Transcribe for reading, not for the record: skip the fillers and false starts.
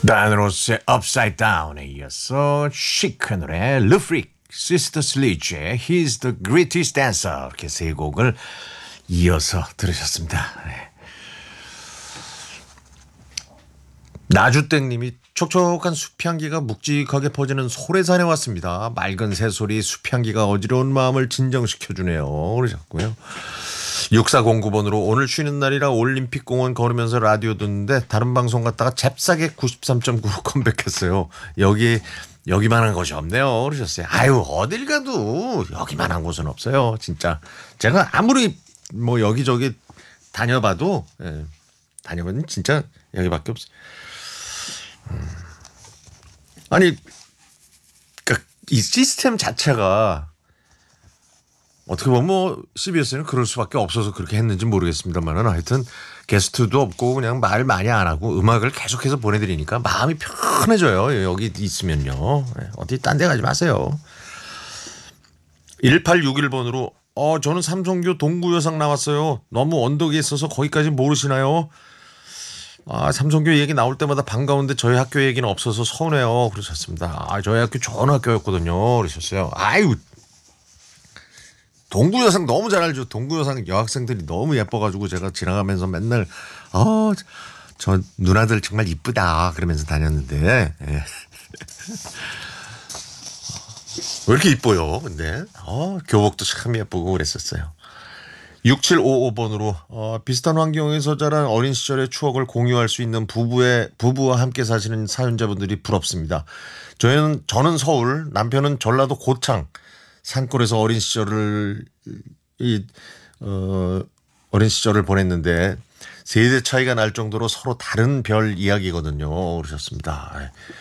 다이너로스의 Upside Down에 이어서 시크 노래 루프릭, 시스터 슬리츠의 He's the Greatest Dancer 이렇게 세 곡을 이어서 들으셨습니다. 네. 나주땡님이 촉촉한 숲향기가 묵직하게 퍼지는 소래산에 왔습니다. 맑은 새소리 숲향기가 어지러운 마음을 진정시켜주네요. 그러셨고요. 6409번으로 오늘 쉬는 날이라 올림픽공원 걸으면서 라디오 듣는데 다른 방송 갔다가 잽싸게 93.9로 컴백했어요. 여기만한 곳이 없네요. 그러셨어요. 아유 어딜 가도 여기만한 곳은 없어요. 진짜 제가 아무리 뭐 여기저기 다녀봐도 다녀봐도 진짜 여기밖에 없어요. 아니 그러니까 이 시스템 자체가 어떻게 보면 뭐 CBS는 그럴 수밖에 없어서 그렇게 했는지 모르겠습니다만은 하여튼 게스트도 없고 그냥 말 많이 안 하고 음악을 계속해서 보내드리니까 마음이 편해져요. 여기 있으면요. 어디 딴 데 가지 마세요. 1861번으로 저는 삼성교 동구여상 나왔어요. 너무 언덕에 있어서 거기까지 모르시나요? 삼성교 얘기 나올 때마다 반가운데 저희 학교 얘기는 없어서 서운해요. 그러셨습니다. 저희 학교 좋은 학교였거든요. 그러셨어요. 아유. 동구여상 너무 잘 알죠. 동구여상 여학생들이 너무 예뻐가지고 제가 지나가면서 맨날 저 누나들 정말 이쁘다 그러면서 다녔는데 예. 왜 이렇게 이뻐요 근데 교복도 참 예쁘고 그랬었어요. 6755번으로 비슷한 환경에서 자란 어린 시절의 추억을 공유할 수 있는 부부와 함께 사시는 사연자분들이 부럽습니다. 저는 서울, 남편은 전라도 고창 산골에서 어린 시절을 보냈는데 세대 차이가 날 정도로 서로 다른 별 이야기거든요. 그러셨습니다.